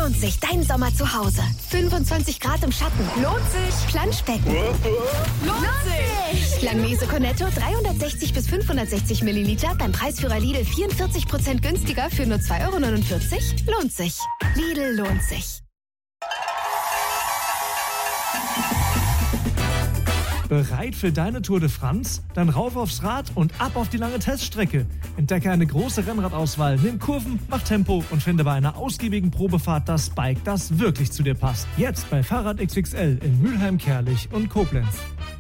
lohnt sich dein Sommer zu Hause. 25 Grad im Schatten. Lohnt sich. Planschbecken. Lohnt sich. Langnese Cornetto 360 bis 560 Milliliter beim Preisführer Lidl 44% günstiger für nur 2,49 €. Lohnt sich. Lidl lohnt sich. Bereit für deine Tour de France? Dann rauf aufs Rad und ab auf die lange Teststrecke. Entdecke eine große Rennradauswahl, nimm Kurven, mach Tempo und finde bei einer ausgiebigen Probefahrt das Bike, das wirklich zu dir passt. Jetzt bei Fahrrad XXL in Mülheim, Kerlich und Koblenz.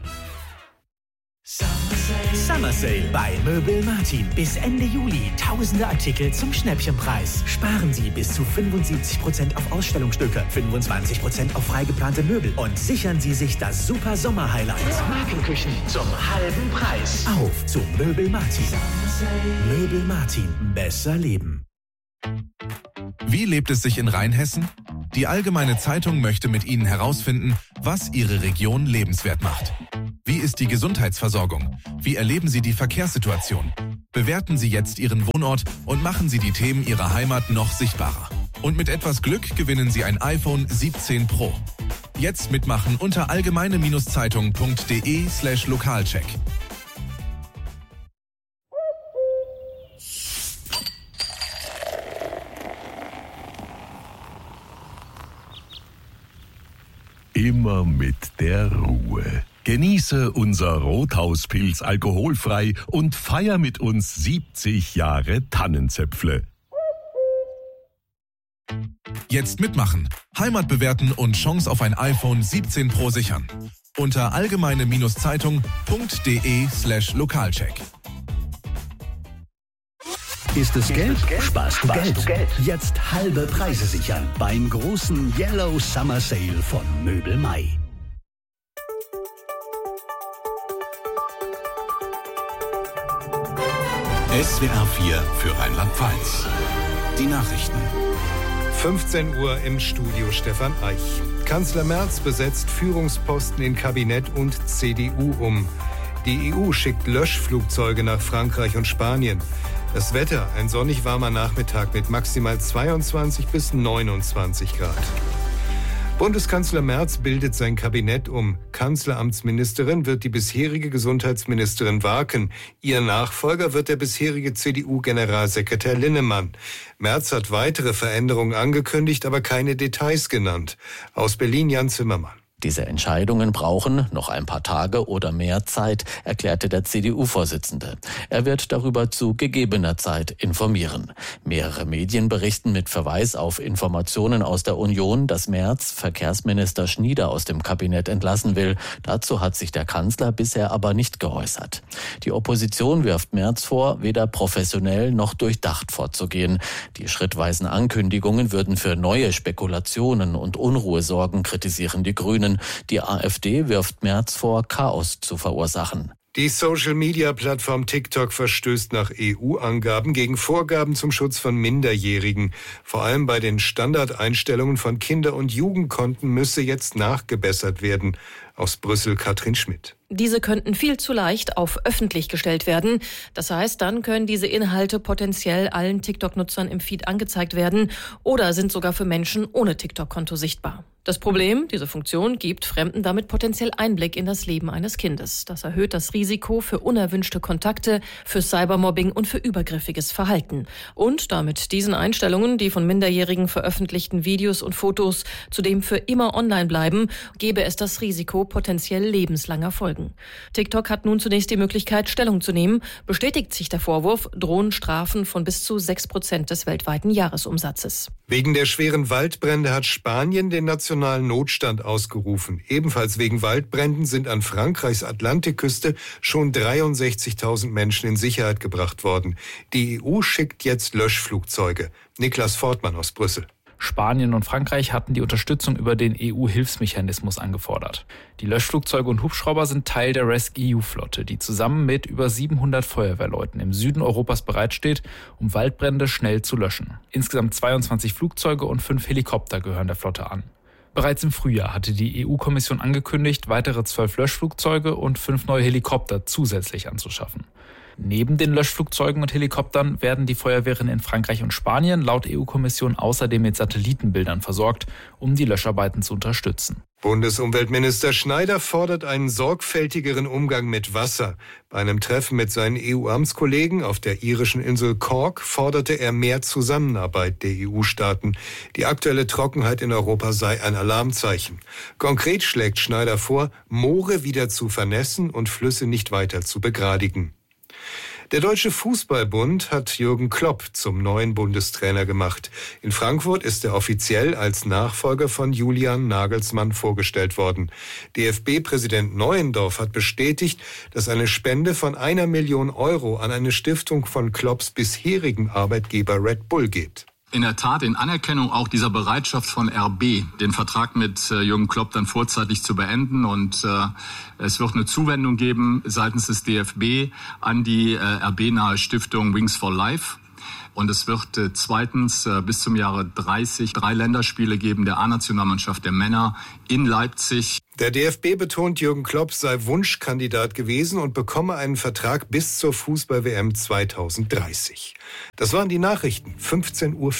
Summer Sale bei Möbel Martin. Bis Ende Juli tausende Artikel zum Schnäppchenpreis. Sparen Sie bis zu 75% auf Ausstellungsstücke, 25% auf freigeplante Möbel und sichern Sie sich das super Sommer-Highlight. Markenküchen zum halben Preis. Auf zu Möbel Martin. Möbel Martin. Besser leben. Wie lebt es sich in Rheinhessen? Die Allgemeine Zeitung möchte mit Ihnen herausfinden, was Ihre Region lebenswert macht. Wie ist die Gesundheitsversorgung? Wie erleben Sie die Verkehrssituation? Bewerten Sie jetzt Ihren Wohnort und machen Sie die Themen Ihrer Heimat noch sichtbarer. Und mit etwas Glück gewinnen Sie ein iPhone 17 Pro. Jetzt mitmachen unter allgemeine-zeitung.de/Lokalcheck. Immer mit der Ruhe. Genieße unser Rothauspilz alkoholfrei und feier mit uns 70 Jahre Tannenzäpfle. Jetzt mitmachen, Heimat bewerten und Chance auf ein iPhone 17 Pro sichern. Unter allgemeine-zeitung.de/Lokalcheck. Ist es Geld? Sparst du Geld. Jetzt halbe Preise sichern beim großen Yellow Summer Sale von Möbel Mai. SWR 4 für Rheinland-Pfalz. Die Nachrichten. 15 Uhr im Studio Stefan Eich. Kanzler Merz besetzt Führungsposten in Kabinett und CDU um. Die EU schickt Löschflugzeuge nach Frankreich und Spanien. Das Wetter, ein sonnig warmer Nachmittag mit maximal 22 bis 29 Grad. Bundeskanzler Merz bildet sein Kabinett um. Kanzleramtsministerin wird die bisherige Gesundheitsministerin Warken. Ihr Nachfolger wird der bisherige CDU-Generalsekretär Linnemann. Merz hat weitere Veränderungen angekündigt, aber keine Details genannt. Aus Berlin Jan Zimmermann. Diese Entscheidungen brauchen noch ein paar Tage oder mehr Zeit, erklärte der CDU-Vorsitzende. Er wird darüber zu gegebener Zeit informieren. Mehrere Medien berichten mit Verweis auf Informationen aus der Union, dass Merz Verkehrsminister Schnieder aus dem Kabinett entlassen will. Dazu hat sich der Kanzler bisher aber nicht geäußert. Die Opposition wirft Merz vor, weder professionell noch durchdacht vorzugehen. Die schrittweisen Ankündigungen würden für neue Spekulationen und Unruhe sorgen, kritisieren die Grünen. Die AfD wirft Merz vor, Chaos zu verursachen. Die Social-Media-Plattform TikTok verstößt nach EU-Angaben gegen Vorgaben zum Schutz von Minderjährigen. Vor allem bei den Standardeinstellungen von Kinder- und Jugendkonten müsse jetzt nachgebessert werden. Aus Brüssel Katrin Schmidt. Diese könnten viel zu leicht auf öffentlich gestellt werden. Das heißt, dann können diese Inhalte potenziell allen TikTok-Nutzern im Feed angezeigt werden oder sind sogar für Menschen ohne TikTok-Konto sichtbar. Das Problem, diese Funktion gibt Fremden damit potenziell Einblick in das Leben eines Kindes. Das erhöht das Risiko für unerwünschte Kontakte, für Cybermobbing und für übergriffiges Verhalten. Und damit diesen Einstellungen, die von Minderjährigen veröffentlichten Videos und Fotos zudem für immer online bleiben, gäbe es das Risiko potenziell lebenslanger Folgen. TikTok hat nun zunächst die Möglichkeit, Stellung zu nehmen. Bestätigt sich der Vorwurf, drohen Strafen von bis zu 6% des weltweiten Jahresumsatzes. Wegen der schweren Waldbrände hat Spanien den nationalen Notstand ausgerufen. Ebenfalls wegen Waldbränden sind an Frankreichs Atlantikküste schon 63.000 Menschen in Sicherheit gebracht worden. Die EU schickt jetzt Löschflugzeuge. Niklas Fortmann aus Brüssel. Spanien und Frankreich hatten die Unterstützung über den EU-Hilfsmechanismus angefordert. Die Löschflugzeuge und Hubschrauber sind Teil der RescEU-Flotte, die zusammen mit über 700 Feuerwehrleuten im Süden Europas bereitsteht, um Waldbrände schnell zu löschen. Insgesamt 22 Flugzeuge und 5 Helikopter gehören der Flotte an. Bereits im Frühjahr hatte die EU-Kommission angekündigt, weitere 12 Löschflugzeuge und 5 neue Helikopter zusätzlich anzuschaffen. Neben den Löschflugzeugen und Helikoptern werden die Feuerwehren in Frankreich und Spanien laut EU-Kommission außerdem mit Satellitenbildern versorgt, um die Löscharbeiten zu unterstützen. Bundesumweltminister Schneider fordert einen sorgfältigeren Umgang mit Wasser. Bei einem Treffen mit seinen EU-Amtskollegen auf der irischen Insel Cork forderte er mehr Zusammenarbeit der EU-Staaten. Die aktuelle Trockenheit in Europa sei ein Alarmzeichen. Konkret schlägt Schneider vor, Moore wieder zu vernässen und Flüsse nicht weiter zu begradigen. Der Deutsche Fußballbund hat Jürgen Klopp zum neuen Bundestrainer gemacht. In Frankfurt ist er offiziell als Nachfolger von Julian Nagelsmann vorgestellt worden. DFB-Präsident Neuendorf hat bestätigt, dass eine Spende von 1 Million Euro an eine Stiftung von Klopps bisherigen Arbeitgeber Red Bull geht. In der Tat in Anerkennung auch dieser Bereitschaft von RB, den Vertrag mit Jürgen Klopp dann vorzeitig zu beenden. Und es wird eine Zuwendung geben seitens des DFB an die RB-nahe Stiftung Wings for Life. Und es wird zweitens bis zum Jahre 30 3 Länderspiele geben der A-Nationalmannschaft der Männer in Leipzig. Der DFB betont, Jürgen Klopp sei Wunschkandidat gewesen und bekomme einen Vertrag bis zur Fußball-WM 2030. Das waren die Nachrichten, 15:04 Uhr.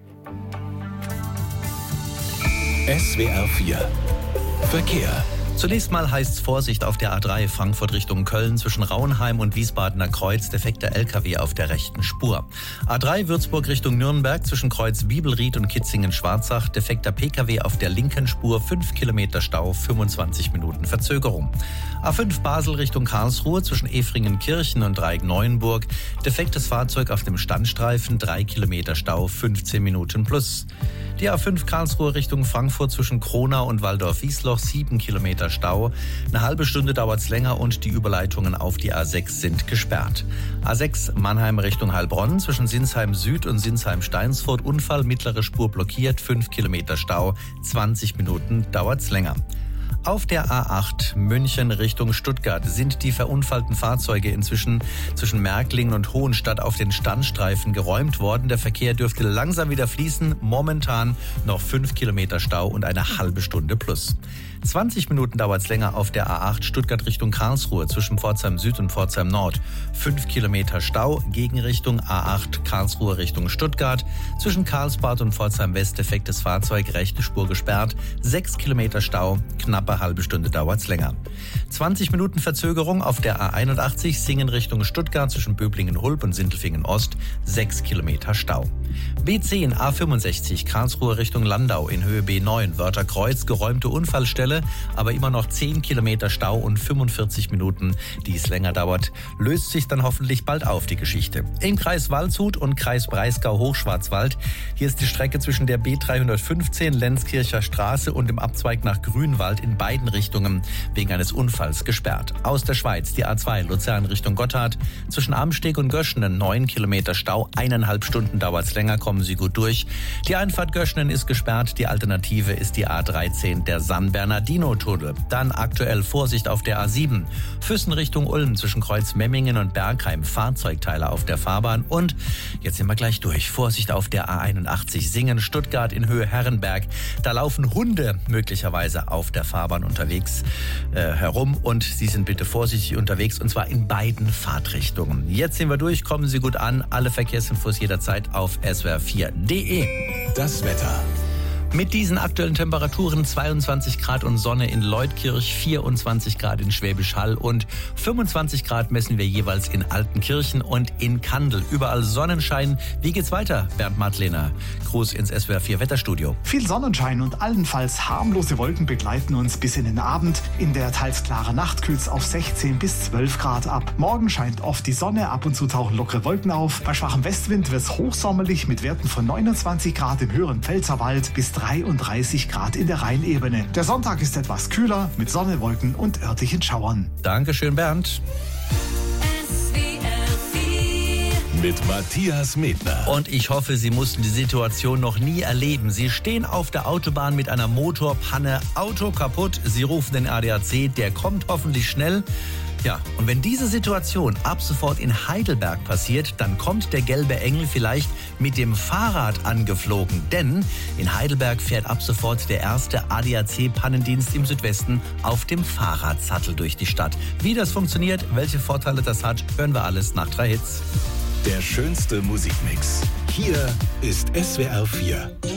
SWR 4 Verkehr. Zunächst mal heißt's Vorsicht auf der A3 Frankfurt Richtung Köln zwischen Rauenheim und Wiesbadener Kreuz, defekter LKW auf der rechten Spur. A3 Würzburg Richtung Nürnberg zwischen Kreuz Bibelried und Kitzingen-Schwarzach, defekter PKW auf der linken Spur, 5 Kilometer Stau, 25 Minuten Verzögerung. A5 Basel Richtung Karlsruhe zwischen Efringen-Kirchen und Dreieck-Neuenburg, defektes Fahrzeug auf dem Standstreifen, 3 Kilometer Stau, 15 Minuten plus. Die A5 Karlsruhe Richtung Frankfurt zwischen Kronau und Waldorf-Wiesloch, 7 Kilometer Stau. Eine halbe Stunde dauert's länger und die Überleitungen auf die A6 sind gesperrt. A6 Mannheim Richtung Heilbronn zwischen Sinsheim Süd und Sinsheim-Steinsfurt, Unfall, mittlere Spur blockiert, 5 Kilometer Stau, 20 Minuten dauert's länger. Auf der A8 München Richtung Stuttgart sind die verunfallten Fahrzeuge inzwischen zwischen Märklingen und Hohenstadt auf den Standstreifen geräumt worden. Der Verkehr dürfte langsam wieder fließen. Momentan noch 5 Kilometer Stau und eine halbe Stunde plus. 20 Minuten dauert es länger auf der A8 Stuttgart Richtung Karlsruhe zwischen Pforzheim Süd und Pforzheim Nord. 5 Kilometer Stau, Gegenrichtung A8 Karlsruhe Richtung Stuttgart. Zwischen Karlsbad und Pforzheim West defektes Fahrzeug, rechte Spur gesperrt. 6 Kilometer Stau, knappe halbe Stunde dauert es länger. 20 Minuten Verzögerung auf der A81 Singen Richtung Stuttgart zwischen Böblingen-Hulb und Sindelfingen-Ost. 6 Kilometer Stau. B10 A65 Karlsruhe Richtung Landau in Höhe B9 Wörtherkreuz, geräumte Unfallstelle, aber immer noch 10 Kilometer Stau und 45 Minuten, die es länger dauert, löst sich dann hoffentlich bald auf, die Geschichte. Im Kreis Waldshut und Kreis Breisgau-Hochschwarzwald, hier ist die Strecke zwischen der B315 Lenzkircher Straße und dem Abzweig nach Grünwald in beiden Richtungen wegen eines Unfalls gesperrt. Aus der Schweiz die A2 Luzern Richtung Gotthard, zwischen Amsteg und Göschenen 9 Kilometer Stau, 1,5 Stunden dauert es länger, kommen Sie gut durch. Die Einfahrt Göschenen ist gesperrt, die Alternative ist die A13, der San-Bernardino-Tunnel. Dann aktuell Vorsicht auf der A7, Füssen Richtung Ulm zwischen Kreuz Memmingen und Bergheim, Fahrzeugteile auf der Fahrbahn und, jetzt sind wir gleich durch, Vorsicht auf der A81 Singen Stuttgart in Höhe Herrenberg, da laufen Hunde möglicherweise auf der Fahrbahn unterwegs herum und Sie sind bitte vorsichtig unterwegs und zwar in beiden Fahrtrichtungen. Jetzt sind wir durch, kommen Sie gut an, alle Verkehrsinfos jederzeit auf swr4.de. Das Wetter. Mit diesen aktuellen Temperaturen 22 Grad und Sonne in Leutkirch, 24 Grad in Schwäbisch Hall und 25 Grad messen wir jeweils in Altenkirchen und in Kandel. Überall Sonnenschein. Wie geht's weiter, Bernd Madlener? Gruß ins SWR4 Wetterstudio. Viel Sonnenschein und allenfalls harmlose Wolken begleiten uns bis in den Abend. In der teils klaren Nacht kühlt's auf 16 bis 12 Grad ab. Morgen scheint oft die Sonne, ab und zu tauchen lockere Wolken auf. Bei schwachem Westwind wird's hochsommerlich mit Werten von 29 Grad im höheren Pfälzerwald bis 33 Grad in der Rheinebene. Der Sonntag ist etwas kühler mit Sonne, Wolken und örtlichen Schauern. Dankeschön, Bernd. Mit Matthias Medner. Und ich hoffe, Sie mussten die Situation noch nie erleben. Sie stehen auf der Autobahn mit einer Motorpanne, Auto kaputt. Sie rufen den ADAC, der kommt hoffentlich schnell. Ja, und wenn diese Situation ab sofort in Heidelberg passiert, dann kommt der gelbe Engel vielleicht mit dem Fahrrad angeflogen. Denn in Heidelberg fährt ab sofort der erste ADAC-Pannendienst im Südwesten auf dem Fahrradsattel durch die Stadt. Wie das funktioniert, welche Vorteile das hat, hören wir alles nach 3 Hits. Der schönste Musikmix. Hier ist SWR 4.